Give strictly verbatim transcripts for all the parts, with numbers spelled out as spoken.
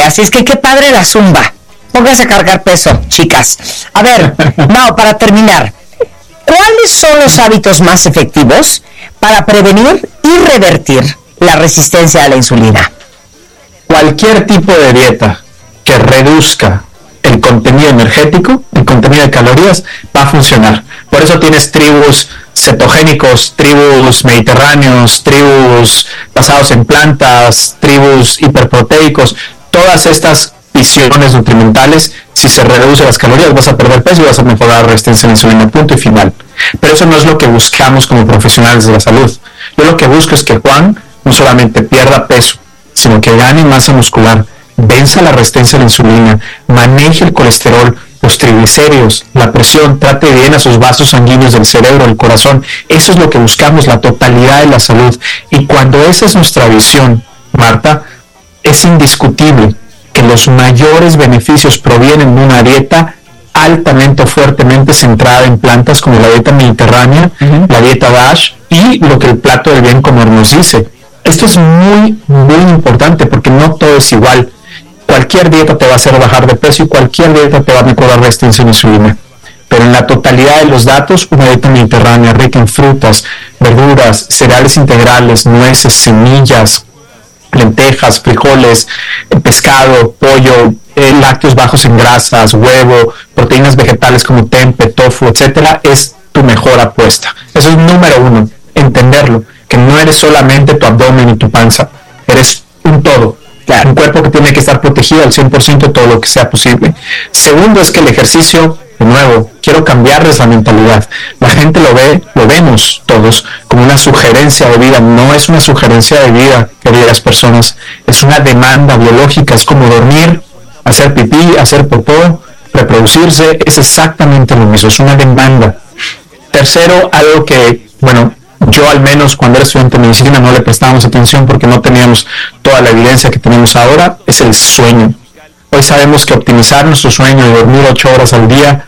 Así es que qué padre la zumba. Pónganse a cargar peso, chicas. A ver, no, para terminar, ¿cuáles son los hábitos más efectivos para prevenir y revertir la resistencia a la insulina? Cualquier tipo de dieta que reduzca el contenido energético, el contenido de calorías, va a funcionar. Por eso tienes tribus cetogénicos, tribus mediterráneos, tribus basados en plantas, tribus hiperproteicos, todas estas visiones nutrimentales. Si se reducen las calorías, vas a perder peso y vas a mejorar la resistencia a la insulina, punto y final. Pero eso no es lo que buscamos como profesionales de la salud. Yo lo que busco es que Juan no solamente pierda peso, sino que gane masa muscular, venza la resistencia a la insulina, maneje el colesterol, los triglicéridos, la presión, trate bien a sus vasos sanguíneos del cerebro, del corazón. Eso es lo que buscamos, la totalidad de la salud. Y cuando esa es nuestra visión, Marta, es indiscutible que los mayores beneficios provienen de una dieta altamente o fuertemente centrada en plantas, como la dieta mediterránea, uh-huh. la dieta DASH y lo que el plato del bien comer nos dice. Esto es muy, muy importante porque no todo es igual. Cualquier dieta te va a hacer bajar de peso y cualquier dieta te va a mejorar la resistencia a la insulina. Pero en la totalidad de los datos, una dieta mediterránea rica en frutas, verduras, cereales integrales, nueces, semillas, lentejas, frijoles, pescado, pollo, eh, lácteos bajos en grasas, huevo, proteínas vegetales como tempe, tofu, etcétera, es tu mejor apuesta. Eso es número uno, entenderlo, que no eres solamente tu abdomen y tu panza, eres un todo. Claro, un cuerpo que tiene que estar protegido al cien por ciento todo lo que sea posible. Segundo es que el ejercicio, de nuevo, quiero cambiarles la mentalidad. La gente lo ve, lo vemos todos como una sugerencia de vida. No es una sugerencia de vida, queridas personas, es una demanda biológica. Es como dormir, hacer pipí, hacer popó, reproducirse, es exactamente lo mismo, es una demanda. Tercero, algo que, bueno, yo al menos cuando era estudiante de medicina no le prestábamos atención porque no teníamos toda la evidencia que tenemos ahora, es el sueño. Hoy sabemos que optimizar nuestro sueño y dormir ocho horas al día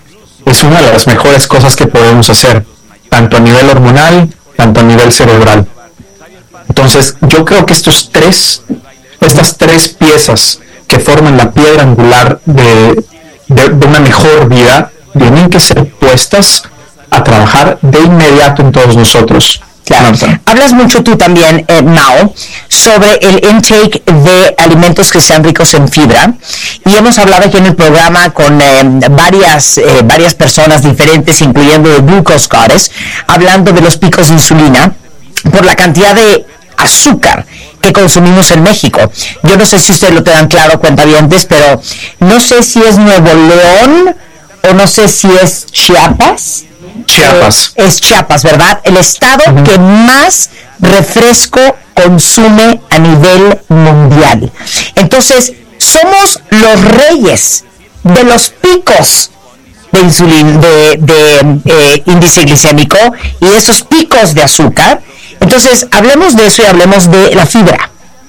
es una de las mejores cosas que podemos hacer, tanto a nivel hormonal, tanto a nivel cerebral. Entonces, yo creo que estos tres, estas tres piezas que forman la piedra angular de, de, de una mejor vida, tienen que ser puestas a trabajar de inmediato en todos nosotros. Claro. Hablas mucho tú también, eh, Mao, sobre el intake de alimentos que sean ricos en fibra, y hemos hablado aquí en el programa con eh, varias eh, varias personas diferentes, incluyendo el Glucose Goddess, hablando de los picos de insulina por la cantidad de azúcar que consumimos en México. Yo no sé si ustedes lo tengan claro, cuentavientes, pero no sé si es Nuevo León o no sé si es Chiapas. Chiapas. Eh, es Chiapas, ¿verdad? El estado uh-huh. que más refresco consume a nivel mundial. Entonces, somos los reyes de los picos de insulina, de, de eh, índice glicémico y esos picos de azúcar. Entonces, hablemos de eso y hablemos de la fibra.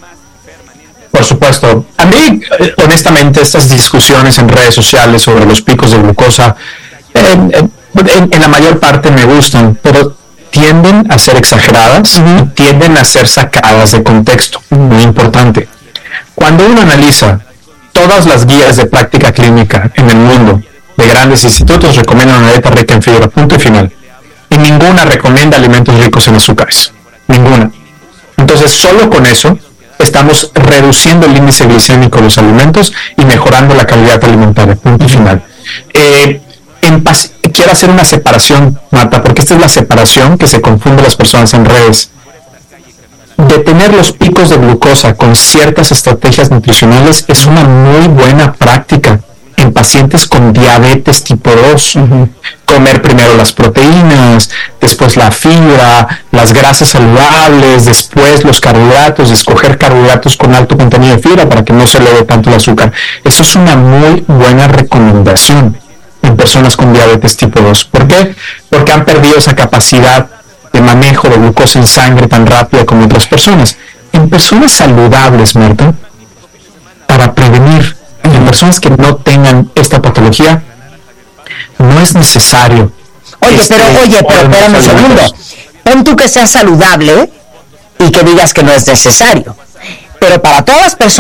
Por supuesto. A mí, honestamente, estas discusiones en redes sociales sobre los picos de glucosa, eh, eh, En, en la mayor parte me gustan, pero tienden a ser exageradas uh-huh. y tienden a ser sacadas de contexto. Muy importante. Cuando uno analiza todas las guías de práctica clínica en el mundo de grandes institutos, recomiendan una dieta rica en fibra, punto y final. Y ninguna recomienda alimentos ricos en azúcares. Ninguna. Entonces, solo con eso estamos reduciendo el índice glicémico de los alimentos y mejorando la calidad alimentaria, punto y final. Eh, en pas- Quiero hacer una separación, Marta, porque esta es la separación que se confunde las personas en redes. Detener los picos de glucosa con ciertas estrategias nutricionales es una muy buena práctica en pacientes con diabetes tipo dos. Uh-huh. Comer primero las proteínas, después la fibra, las grasas saludables, después los carbohidratos, escoger carbohidratos con alto contenido de fibra para que no se eleve tanto el azúcar. Eso es una muy buena recomendación en personas con diabetes tipo dos. ¿Por qué? Porque han perdido esa capacidad de manejo de glucosa en sangre tan rápida como otras personas. En personas saludables, Marta, para prevenir, en personas que no tengan esta patología, no es necesario. Oye, este, pero, oye, pero espérame un segundo. Pon tú que seas saludable y que digas que no es necesario. Pero para todas las personas